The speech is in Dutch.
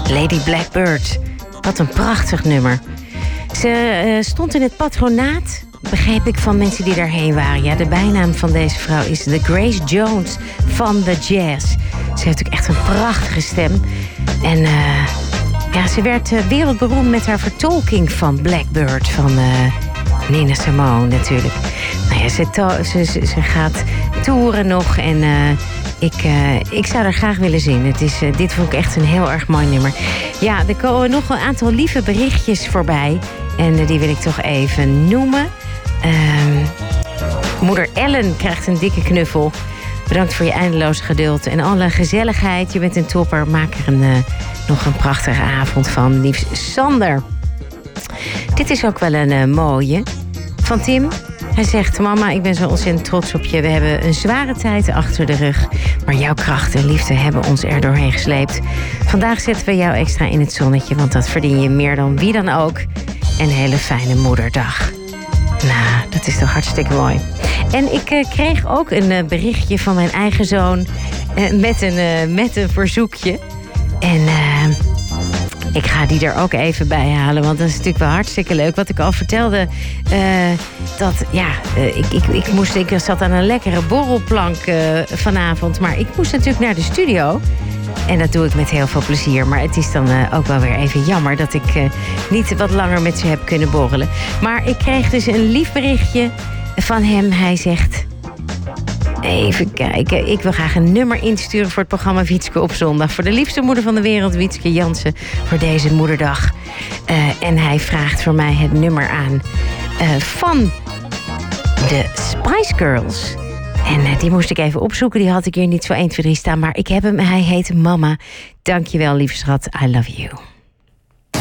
Lady Blackbird. Wat een prachtig nummer. Ze stond in het patronaat, begreep ik van mensen die daarheen waren. Ja, de bijnaam van deze vrouw is de Grace Jones van de jazz. Ze heeft ook echt een prachtige stem. En ze werd wereldberoemd met haar vertolking van Blackbird van Nina Simone natuurlijk. Nou ja, ze gaat toeren nog en ik zou haar graag willen zien. Dit vond ik echt een heel erg mooi nummer. Ja, er komen nog een aantal lieve berichtjes voorbij. En die wil ik toch even noemen. Moeder Ellen krijgt een dikke knuffel. Bedankt voor je eindeloos geduld en alle gezelligheid. Je bent een topper. Maak er nog een prachtige avond van. Liefst Sander. Dit is ook wel een mooie. Van Tim. Hij zegt, mama, ik ben zo ontzettend trots op je. We hebben een zware tijd achter de rug. Maar jouw kracht en liefde hebben ons er doorheen gesleept. Vandaag zetten we jou extra in het zonnetje. Want dat verdien je meer dan wie dan ook. Een hele fijne moederdag. Nou, dat is toch hartstikke mooi. En ik kreeg ook een berichtje van mijn eigen zoon. Met een verzoekje. En ik ga die er ook even bij halen. Want dat is natuurlijk wel hartstikke leuk. Wat ik al vertelde. Ik zat aan een lekkere borrelplank vanavond. Maar ik moest natuurlijk naar de studio. En dat doe ik met heel veel plezier. Maar het is dan ook wel weer even jammer dat ik niet wat langer met ze heb kunnen borrelen. Maar ik kreeg dus een lief berichtje van hem. Hij zegt, even kijken, ik wil graag een nummer insturen voor het programma Wietske op zondag. Voor de liefste moeder van de wereld, Wietske Jansen, voor deze moederdag. En hij vraagt voor mij het nummer aan van de Spice Girls. En die moest ik even opzoeken. Die had ik hier niet zo 1, 2, 3 staan. Maar ik heb hem. Hij heet Mama. Dankjewel, lieve schat. I love you.